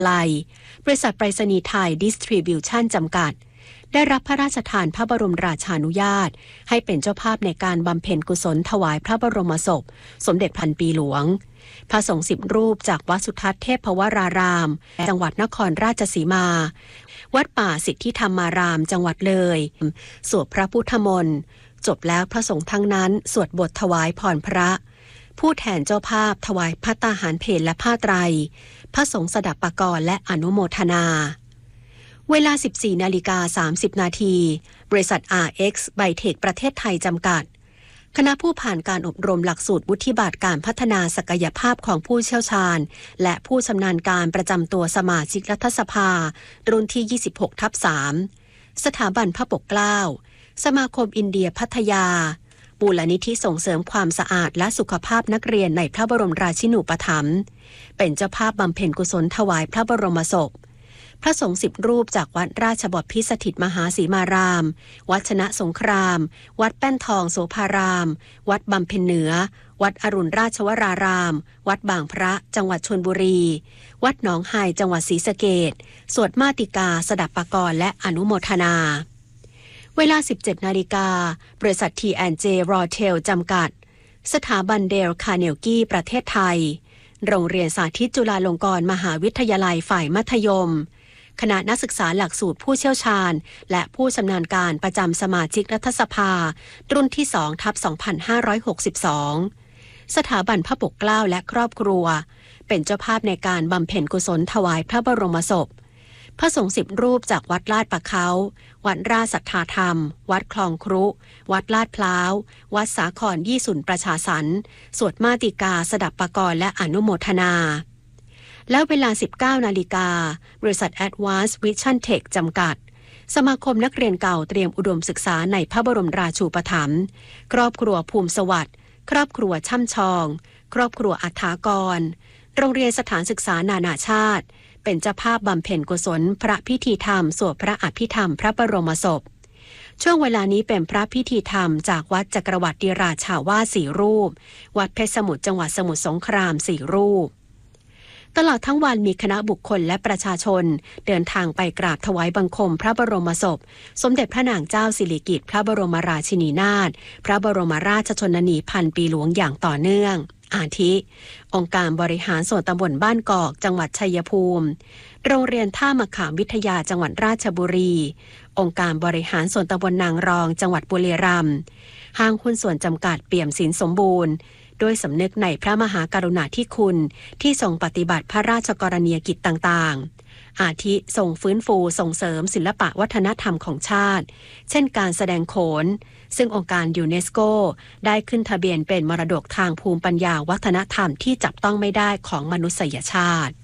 ลัยบริษัทไปรษณีย์ไทยดิสทริบิวชั่นจำกัดได้รับพระราชทานพระบรมราชานุญาตให้เป็นเจ้าภาพในการบำเพ็ญกุศลถวายพระบรมศพสมเด็จพันปีหลวงพระสงฆ์10 รูปจากวัดสุทัศน์เทพวรารามจังหวัดนครราชสีมาวัดป่าสิทธิธรรมารามจังหวัดเลยสวดพระพุทธมนต์จบแล้วพระสงฆ์ทั้งนั้นสวดบทถวายพรพระผู้แทนเจ้าภาพถวายภัตตาหารเพลและผ้าไตรพระสงฆ์สดับปกรณ์และอนุโมทนาเวลา 14:30 นาทีบริษัท RX Bytech ประเทศไทยจำกัดคณะผู้ผ่านการอบรมหลักสูตรวุฒิบัตรการพัฒนาศักยภาพของผู้เชี่ยวชาญและผู้ชำนาญการประจำตัวสมาชิกรัฐสภารุ่นที่ 26/3 สถาบันพระปกเกล้าสมาคมอินเดียพัทยามูลนิธิส่งเสริมความสะอาดและสุขภาพนักเรียนในพระบรมราชินูปถัมภ์เป็นเจ้าภาพบำเพ็ญกุศลถวายพระบรมศพพระสงฆ์10 รูปจากวัดราชบพิตรสถิตมหาสีมารามวัดชนะสงครามวัดแป้นทองโสภารามวัดบำเพ็ญเหนือวัดอรุณราชวรารามวัดบางพระจังหวัดชลบุรีวัดหนองไห่จังหวัดศรีสะเกษสวดมาติกาสดับปกรณ์และอนุโมทนาเวลา 17:00 น.บริษัท T&J Rotel จำกัดสถาบันเดลคาร์เนลกี้ประเทศไทยโรงเรียนสาธิตจุฬาลงกรณ์มหาวิทยาลัยฝ่ายมัธยมคณะนักศึกษาหลักสูตรผู้เชี่ยวชาญและผู้ชำนาญการประจำสมาชิกรัฐสภารุ่นที่ 2/2562 สถาบันพระปกเกล้าและครอบครัวเป็นเจ้าภาพในการบำเพ็ญกุศลถวายพระบรมศพพระสงฆ์10 รูปจากวัดลาดปะเขาวัดราชสัทธาธรรมวัดคลองครุวัดลาดพร้าววัดสาครยี่สุนประชาสรรค์สวดมาติกาสดับปกรณ์และอนุโมทนาแล้วเวลา 19:00 น.บริษัท Advanced Vision Tech จำกัดสมาคมนักเรียนเก่าเตรียมอุดมศึกษาในพระบรมราชูปถัมภ์ครอบครัวภูมิสวัสดิ์ครอบครัวช่ำชองครอบครัวอัฏฐากรโรงเรียนสถานศึกษานานาชาติเป็นเจ้าภาพบำเพ็ญกุศลพระพิธีธรรมสวดพระอภิธรรมพระบรมศพช่วงเวลานี้เป็นพระพิธีธรรมจากวัดจักรวรรดิราชาวาส4 รูปวัดเพชรสมุทรจังหวัดสมุทรสงคราม4 รูปตลอดทั้งวันมีคณะบุคคลและประชาชนเดินทางไปกราบถวายบังคมพระบรมศพสมเด็จพระนางเจ้าสิริกิติ์พระบรมราชินีนาถพระบรมราชชนนีพันปีหลวงอย่างต่อเนื่องอาทิองค์การบริหารส่วนตำบลบ้านกอกจังหวัดชัยภูมิโรงเรียนท่ามะขามวิทยาจังหวัดราชบุรีองค์การบริหารส่วนตำบลนางรองจังหวัดบุรีรัมย์ห้างหุ้นส่วนจำกัดเปี่ยมสินสมบูรณ์ด้วยสำนึกในพระมหากรุณาธิคุณที่ทรงปฏิบัติพระราชกรณียกิจต่างๆอาทิส่งฟื้นฟูส่งเสริมศิลปะวัฒนธรรมของชาติเช่นการแสดงโขนซึ่งองค์การยูเนสโกได้ขึ้นทะเบียนเป็นมรดกทางภูมิปัญญาวัฒนธรรมที่จับต้องไม่ได้ของมนุษยชาติ